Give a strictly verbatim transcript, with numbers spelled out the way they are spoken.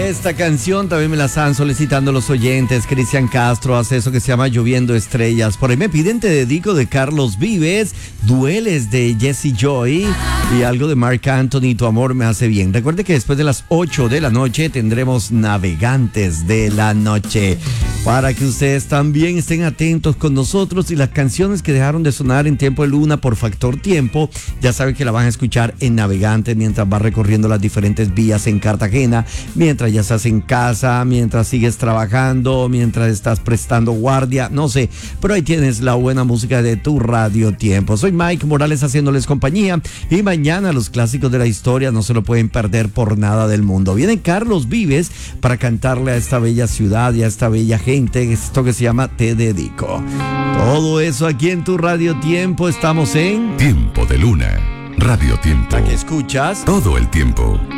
Esta canción también me la están solicitando los oyentes. Cristian Castro hace eso que se llama Lloviendo Estrellas. Por ahí me piden Te Dedico de Carlos Vives, Dueles de Jesse Joy y algo de Marc Anthony, Tu Amor Me Hace Bien. Recuerde que después de las ocho de la noche tendremos Navegantes de la Noche, para que ustedes también estén atentos con nosotros. Y las canciones que dejaron de sonar en Tiempo de Luna por factor tiempo, ya saben que la van a escuchar en Navegantes mientras vas recorriendo las diferentes vías en Cartagena, mientras ya estás en casa, mientras sigues trabajando, mientras estás prestando guardia, no sé, pero ahí tienes la buena música de tu Radio Tiempo. Soy Mike Morales haciéndoles compañía, y mañana los clásicos de la historia no se lo pueden perder por nada del mundo. Viene Carlos Vives para cantarle a esta bella ciudad y a esta bella gente esto que se llama Te Dedico. Todo eso aquí en tu Radio Tiempo. Estamos en Tiempo de Luna, Radio Tiempo. ¿La que escuchas? Todo el tiempo.